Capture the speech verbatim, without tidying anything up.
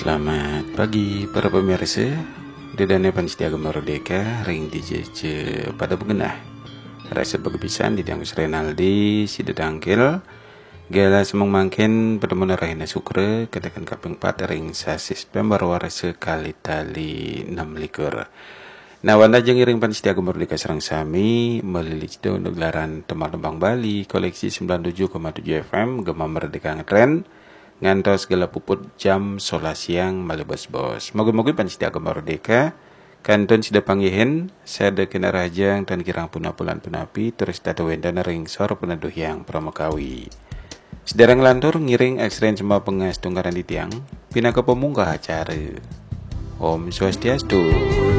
Selamat pagi para pemirsa. Dedane Panstiaga Merdeka ring di J J pada begenah. Rasa begebisan di Dangus Renaldi si dedangkil. Gala semong mangkin pada rahina sukre katakan kaping empat ring sasis pembarwara sekali tali enam likur. Nah, wanda jeng iring Panstiaga Merdeka serang sami melilit do untuk gelaran Temal Lembang Bali koleksi sembilan puluh tujuh koma tujuh F M Gema Merdeka ngetren ngantos segala puput jam sola siang mali bos-bos. Moga-moga Panstiaga Merdeka kanton sida panggihin sada kena rajang dan kirang puna pulan punapi terus tata wendana ring sor peneduh yang pramakawi. Sederang lantur ngiring ekstren semua pengas tunggaran di tiang pinaka pemunggah acara. Om Swastiastu.